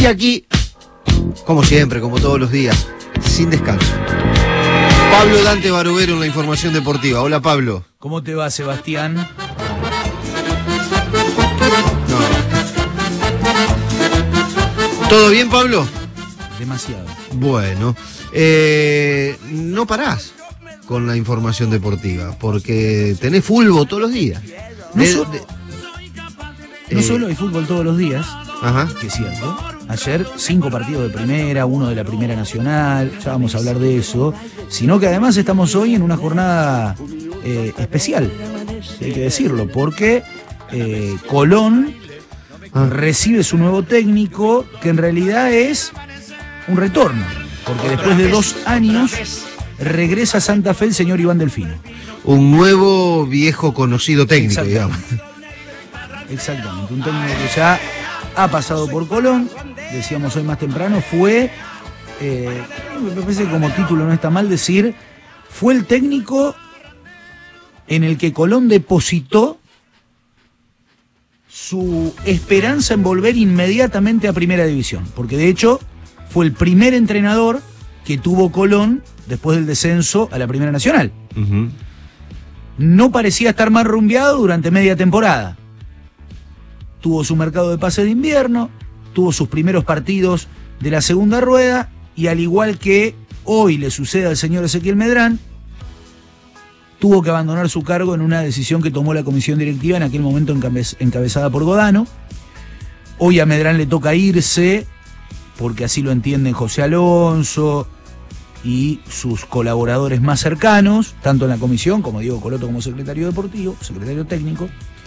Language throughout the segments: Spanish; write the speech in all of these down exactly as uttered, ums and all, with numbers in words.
Y aquí, como siempre, como todos los días, sin descanso. Pablo Dante Barovero en la información deportiva. Hola, Pablo. ¿Cómo te va, Sebastián? No. ¿Todo bien, Pablo? Demasiado. Bueno, eh, no parás con la información deportiva, porque tenés fútbol todos los días. No, de, so de, no eh, solo hay fútbol todos los días, ajá. que es cierto. Ayer cinco partidos de primera, uno de la Primera Nacional, ya vamos a hablar de eso, sino que además estamos hoy en una jornada eh, especial, hay que decirlo, porque eh, Colón ah. recibe su nuevo técnico, que en realidad es un retorno, porque después de dos años regresa a Santa Fe el señor Iván Delfino. Un nuevo viejo conocido técnico, digamos. Exactamente, un técnico que ya ha pasado por Colón, decíamos hoy más temprano, fue, eh, me parece que como título no está mal decir, fue el técnico en el que Colón depositó su esperanza en volver inmediatamente a Primera División, porque de hecho fue el primer entrenador que tuvo Colón después del descenso a la Primera Nacional. Uh-huh. No parecía estar más rumbeado durante media temporada. Tuvo su mercado de pase de invierno, tuvo sus primeros partidos de la segunda rueda, y al igual que hoy le sucede al señor Ezequiel Medrán, tuvo que abandonar su cargo en una decisión que tomó la comisión directiva en aquel momento encabe- encabezada por Godano. Hoy a Medrán le toca irse, porque así lo entienden José Alonso y sus colaboradores más cercanos, tanto en la comisión como Diego Coloto como secretario deportivo, secretario técnico.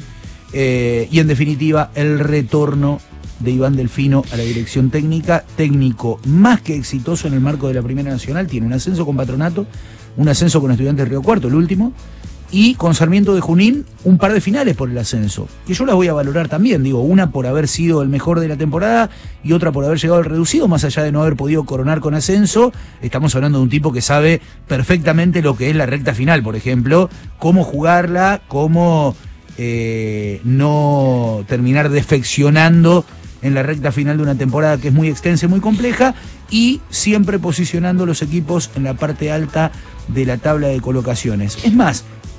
Eh, y en definitiva, el retorno de Iván Delfino a la dirección técnica, técnico más que exitoso en el marco de la Primera Nacional, tiene un ascenso con Patronato, un ascenso con Estudiantes de Río Cuarto, el último, y con Sarmiento de Junín, un par de finales por el ascenso, que yo las voy a valorar también, digo, una por haber sido el mejor de la temporada y otra por haber llegado al reducido, más allá de no haber podido coronar con ascenso. Estamos hablando de un tipo que sabe perfectamente lo que es la recta final, por ejemplo, cómo jugarla, cómo Eh, no terminar defeccionando en la recta final de una temporada que es muy extensa y muy compleja, y siempre posicionando los equipos en la parte alta de la tabla de colocaciones. Es más,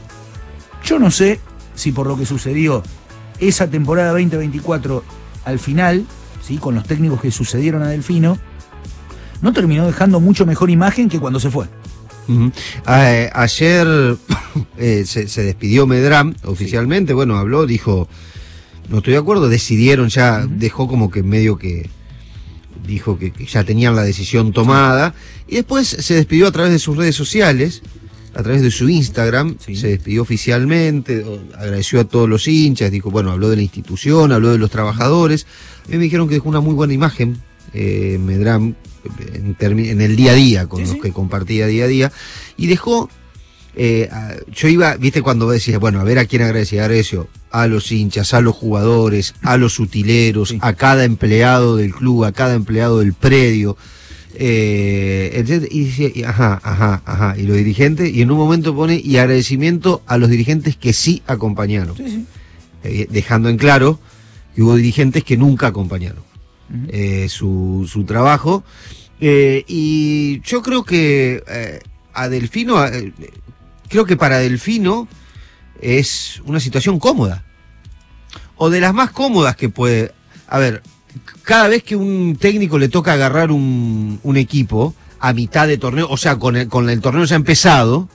yo no sé si por lo que sucedió esa temporada veinte veinticuatro al final, ¿sí?, con los técnicos que sucedieron a Delfino, no terminó dejando mucho mejor imagen que cuando se fue. Uh-huh. A, ayer eh, se, se despidió Medrán oficialmente, sí. Bueno, habló, dijo, no estoy de acuerdo, decidieron ya, uh-huh. dejó como que medio que, dijo que, que ya tenían la decisión tomada, sí. Y después se despidió a través de sus redes sociales, a través de su Instagram, sí. Se despidió oficialmente, agradeció a todos los hinchas, dijo, bueno, habló de la institución, habló de los trabajadores. A mí me dijeron que dejó una muy buena imagen, eh, Medrán, En, en el día a día, con sí, los sí. que compartía día a día, y dejó, eh, a, yo iba, viste cuando decías, bueno, a ver a quién agradecía, agradeció a los hinchas, a los jugadores, a los utileros, sí. a cada empleado del club, a cada empleado del predio, eh, etcétera, y dice, ajá, ajá, ajá, y los dirigentes, y en un momento pone, y agradecimiento a los dirigentes que sí acompañaron, sí, sí. Eh, dejando en claro que hubo dirigentes que nunca acompañaron. Uh-huh. eh, su, su trabajo, eh, y yo creo que eh, a Delfino, eh, creo que para Delfino es una situación cómoda, o de las más cómodas que puede. A ver, cada vez que un técnico le toca agarrar un, un equipo a mitad de torneo, o sea, con el, con el torneo ya empezado,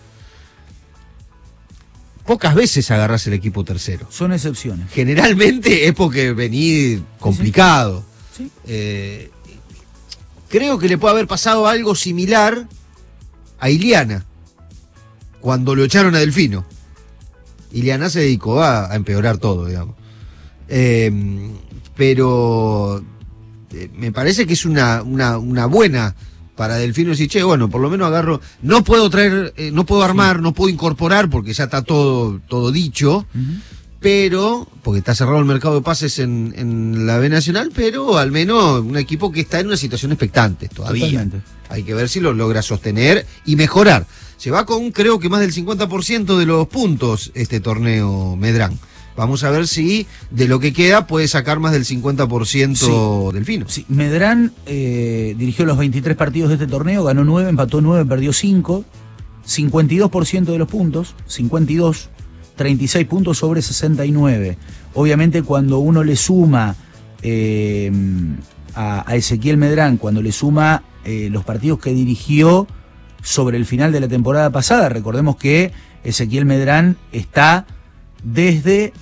pocas veces agarras el equipo tercero. Son excepciones. Generalmente es porque venís complicado. Sí. Eh, creo que le puede haber pasado algo similar a Iliana cuando lo echaron a Delfino. Iliana se dedicó a, a empeorar todo, digamos. Eh, pero eh, me parece que es una, una, una buena para Delfino decir, che, bueno, por lo menos agarro, no puedo traer, eh, no puedo armar, sí. no puedo incorporar porque ya está todo, todo dicho. Uh-huh. Pero, porque está cerrado el mercado de pases en, en la B Nacional, pero al menos un equipo que está en una situación expectante todavía. Totalmente. Hay que ver si lo logra sostener y mejorar. Se va con, creo que más del cincuenta por ciento de los puntos este torneo Medrán. Vamos a ver si de lo que queda puede sacar más del cincuenta por ciento sí. Delfino. Sí. Medrán eh, dirigió los veintitrés partidos de este torneo, ganó nueve, empató nueve, perdió cinco, cincuenta y dos por ciento de los puntos, cincuenta y dos, treinta y seis puntos sobre sesenta y nueve. Obviamente cuando uno le suma eh, a, a Ezequiel Medrán, cuando le suma eh, los partidos que dirigió sobre el final de la temporada pasada, recordemos que Ezequiel Medrán está desde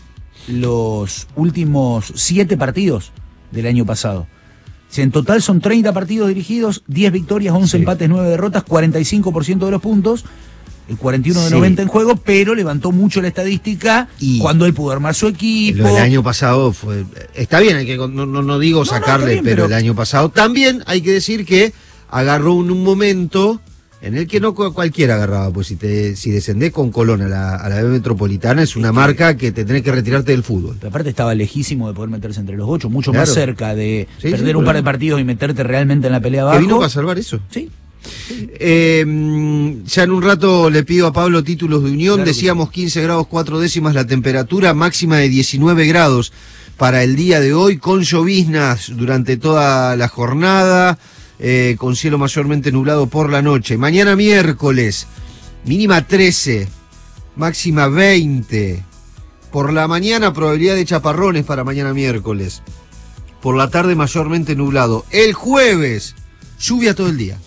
los últimos siete partidos del año pasado. Si en total son treinta partidos dirigidos, diez victorias, once sí. empates, nueve derrotas, cuarenta y cinco por ciento de los puntos, el cuarenta y uno de sí. noventa en juego, pero levantó mucho la estadística y cuando él pudo armar su equipo. Lo del año pasado fue... Está bien, hay que, no, no, no digo no, sacarle, no, bien, pero, pero el año pasado también hay que decir que agarró en un momento en el que no cualquiera agarraba, pues si te si descendés con Colón a la, a la B Metropolitana es una es que, marca que te tenés que retirarte del fútbol. Pero aparte estaba lejísimo de poder meterse entre los ocho, mucho claro. más cerca de sí, perder sí, un par de partidos y meterte realmente en la pelea abajo. Que vino para salvar eso. Sí. sí. Eh, ya en un rato le pido a Pablo títulos de Unión, claro decíamos sí. quince grados cuatro décimas la temperatura, máxima de diecinueve grados para el día de hoy, con lloviznas durante toda la jornada. Eh, con cielo mayormente nublado por la noche. Mañana miércoles, mínima trece, máxima veinte. Por la mañana probabilidad de chaparrones para mañana miércoles. Por la tarde mayormente nublado. El jueves, lluvia todo el día.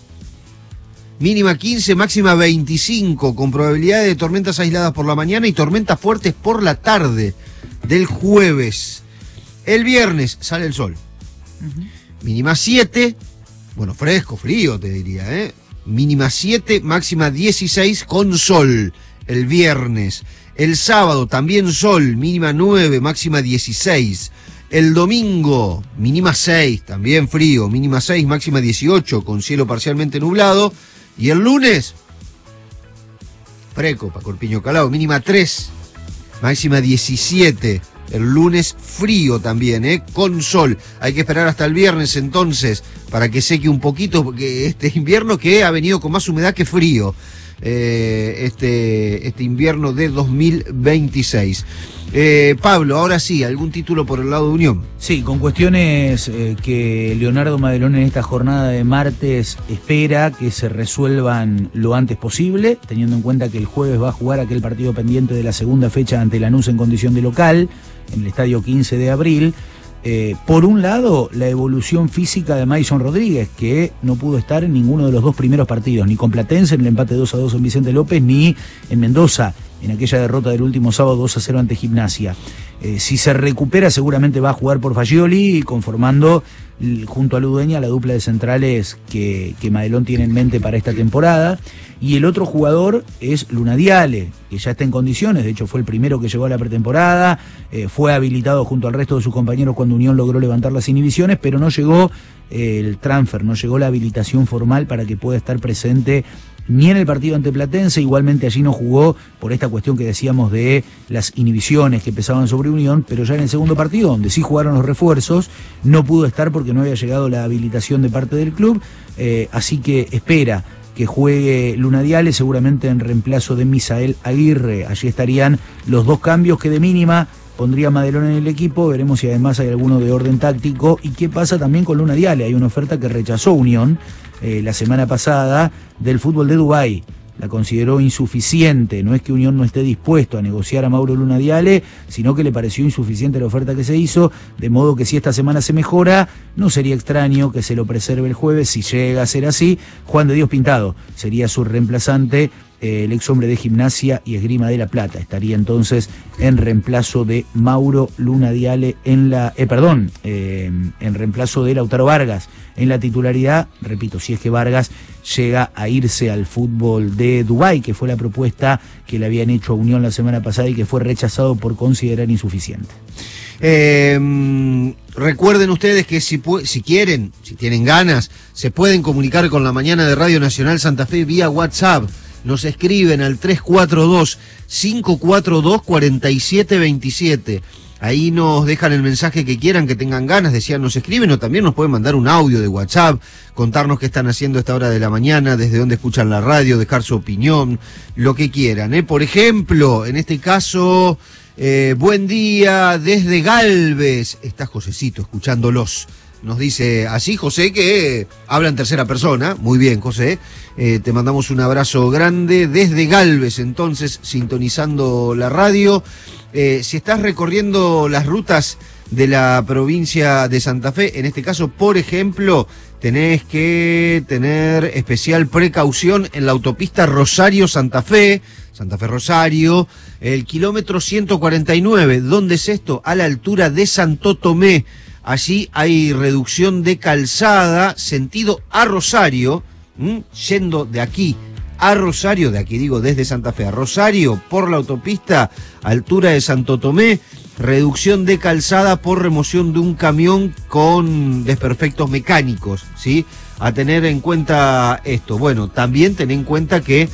Mínima quince, máxima veinticinco, con probabilidad de tormentas aisladas por la mañana y tormentas fuertes por la tarde del jueves. El viernes sale el sol. Uh-huh. Mínima siete. Bueno, fresco, frío te diría, ¿eh? Mínima siete, máxima dieciséis con sol el viernes. El sábado también sol, mínima nueve, máxima dieciséis. El domingo, mínima seis, también frío, mínima seis, máxima dieciocho, con cielo parcialmente nublado. Y el lunes, fresco, para Corpiño Calao, mínima tres, máxima diecisiete. El lunes frío también, ¿eh? Con sol. Hay que esperar hasta el viernes entonces para que seque un poquito, porque este invierno que ha venido con más humedad que frío. Eh, este, este invierno de dos mil veintiséis. Eh, Pablo, ahora sí, ¿algún título por el lado de Unión? Sí, con cuestiones eh, que Leonardo Madelón en esta jornada de martes espera que se resuelvan lo antes posible, teniendo en cuenta que el jueves va a jugar aquel partido pendiente de la segunda fecha ante Lanús en condición de local, en el estadio quince de abril. Eh, por un lado, la evolución física de Mason Rodríguez, que no pudo estar en ninguno de los dos primeros partidos, ni con Platense en el empate dos a dos en Vicente López, ni en Mendoza, en aquella derrota del último sábado dos a cero ante Gimnasia. Eh, si se recupera, seguramente va a jugar por Fagioli, conformando junto a Ludueña la dupla de centrales que, que Madelón tiene en mente para esta temporada. Y el otro jugador es Lunadiale, que ya está en condiciones, de hecho fue el primero que llegó a la pretemporada, eh, fue habilitado junto al resto de sus compañeros cuando Unión logró levantar las inhibiciones, pero no llegó eh, el transfer, no llegó la habilitación formal para que pueda estar presente ni en el partido ante Platense. Igualmente allí no jugó por esta cuestión que decíamos de las inhibiciones que pesaban sobre Unión, pero ya en el segundo partido, donde sí jugaron los refuerzos, no pudo estar porque no había llegado la habilitación de parte del club, eh, así que espera que juegue Lunadiale, seguramente en reemplazo de Misael Aguirre. Allí estarían los dos cambios que de mínima pondría Madelón en el equipo. Veremos si además hay alguno de orden táctico. ¿Y qué pasa también con Lunadiale? Hay una oferta que rechazó Unión eh, la semana pasada del fútbol de Dubái. La consideró insuficiente. No es que Unión no esté dispuesto a negociar a Mauro Lunadiale, sino que le pareció insuficiente la oferta que se hizo, de modo que si esta semana se mejora, no sería extraño que se lo preserve el jueves. Si llega a ser así, Juan de Dios Pintado sería su reemplazante, eh, el ex hombre de Gimnasia y Esgrima de La Plata. Estaría entonces en reemplazo de Mauro Lunadiale en la, eh, perdón, eh, en reemplazo de Lautaro Vargas en la titularidad. Repito, si es que Vargas llega a irse al fútbol de Dubái, que fue la propuesta que le habían hecho a Unión la semana pasada y que fue rechazado por considerar insuficiente. Eh, recuerden ustedes que si, si quieren, si tienen ganas, se pueden comunicar con la mañana de Radio Nacional Santa Fe vía WhatsApp. Nos escriben al tres cuatro dos, cinco cuatro dos, cuatro siete dos siete. Ahí nos dejan el mensaje que quieran, que tengan ganas, decían, nos escriben, o también nos pueden mandar un audio de WhatsApp, contarnos qué están haciendo a esta hora de la mañana, desde dónde escuchan la radio, dejar su opinión, lo que quieran, ¿eh? Por ejemplo, en este caso, Eh, buen día desde Galvez. Está Josecito escuchándolos. Nos dice así José, que habla en tercera persona. Muy bien, José. Eh, te mandamos un abrazo grande desde Galvez, entonces, sintonizando la radio. Eh, si estás recorriendo las rutas de la provincia de Santa Fe, en este caso, por ejemplo, tenés que tener especial precaución en la autopista Rosario-Santa Fe, Santa Fe-Rosario, el kilómetro ciento cuarenta y nueve. ¿Dónde es esto? A la altura de Santo Tomé. Allí hay reducción de calzada, sentido a Rosario, ¿m? Yendo de aquí a Rosario, de aquí digo desde Santa Fe a Rosario, por la autopista, altura de Santo Tomé, reducción de calzada por remoción de un camión con desperfectos mecánicos, ¿sí? A tener en cuenta esto. Bueno, también ten en cuenta que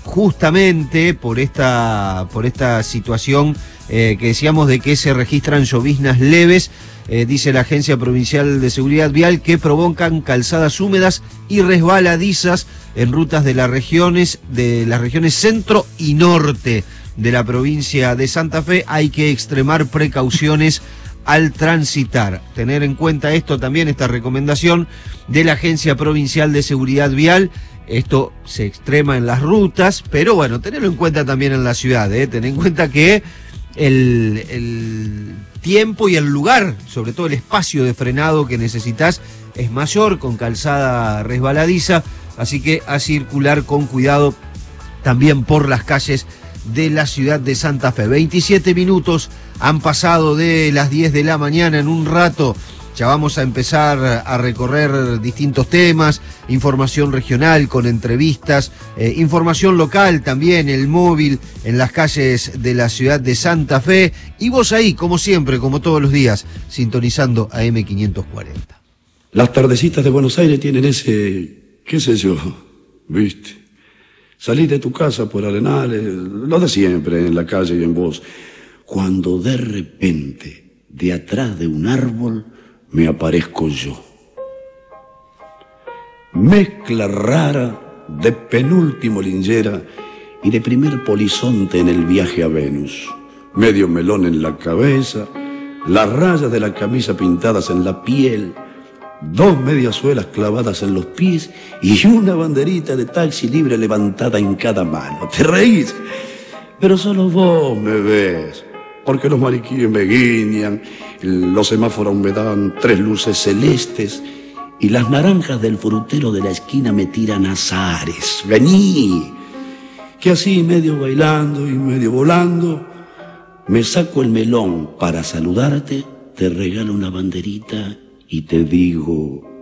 justamente por esta, por esta situación eh, que decíamos de que se registran lloviznas leves, Eh, dice la Agencia Provincial de Seguridad Vial que provocan calzadas húmedas y resbaladizas en rutas de las regiones, de las regiones centro y norte de la provincia de Santa Fe. Hay que extremar precauciones al transitar. Tener en cuenta esto también, esta recomendación de la Agencia Provincial de Seguridad Vial. Esto se extrema en las rutas, pero bueno, tenerlo en cuenta también en la ciudad, ¿eh? Tener en cuenta que el... el tiempo y el lugar, sobre todo el espacio de frenado que necesitas, es mayor, con calzada resbaladiza, así que a circular con cuidado también por las calles de la ciudad de Santa Fe. veintisiete minutos han pasado de las diez de la mañana. En un rato ya vamos a empezar a recorrer distintos temas, información regional con entrevistas, eh, información local también, el móvil en las calles de la ciudad de Santa Fe. Y vos ahí, como siempre, como todos los días, sintonizando a eme quinientos cuarenta. Las tardecitas de Buenos Aires tienen ese, qué sé yo, viste. Salís de tu casa por Arenales, lo de siempre, en la calle y en vos. Cuando de repente, de atrás de un árbol, me aparezco yo. Mezcla rara de penúltimo linchera y de primer polizonte en el viaje a Venus. Medio melón en la cabeza, las rayas de la camisa pintadas en la piel, dos mediasuelas clavadas en los pies y una banderita de taxi libre levantada en cada mano. ¿Te reís? Pero solo vos me ves, porque los mariquíes me guiñan, los semáforos me dan tres luces celestes y las naranjas del frutero de la esquina me tiran azares. Vení, que así medio bailando y medio volando, me saco el melón para saludarte, te regalo una banderita y te digo,